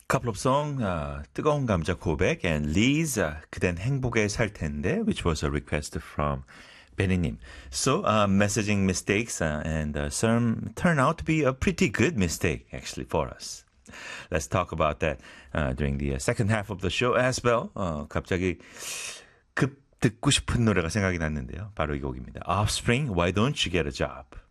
Couple of song, 뜨거운 감자 고백 and Lee's 그댄 행복에 살 텐데, which was a request from Benny님. So, messaging mistakes and some turn out to be a pretty good mistake actually for us. Let's talk about that during the second half of the show as well. 갑자기 급 듣고 싶은 노래가 생각이 났는데요. 바로 이 곡입니다. Offspring, Why Don't You Get a Job?